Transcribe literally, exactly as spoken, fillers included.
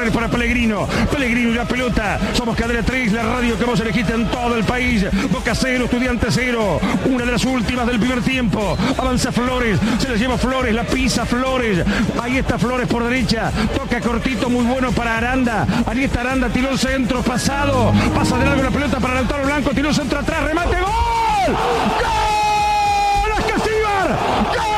Flores para Pellegrino. Pellegrino y la pelota. Somos Cadena tres, la radio que vos elegiste en todo el país. Boca cero, Estudiante cero. Una de las últimas del primer tiempo. Avanza Flores, se le lleva Flores, la pisa Flores. Ahí está Flores por derecha. Toca cortito, muy bueno para Aranda. Ahí está Aranda, tiró el centro pasado. Pasa de largo la pelota para Lautaro Blanco. Tiró el centro atrás, remate, gol. ¡Gol! ¡Ascasíbar! ¡Gol!